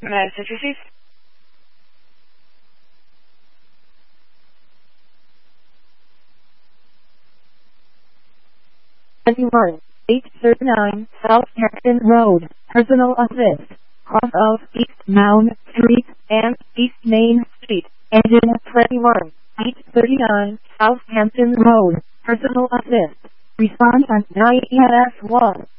Messages. 839 South Hampton Road, Personal Assist, cross of East Mound Street and East Main Street, engine 21, 839 South Hampton Road, Personal Assist. Response on 9ES1.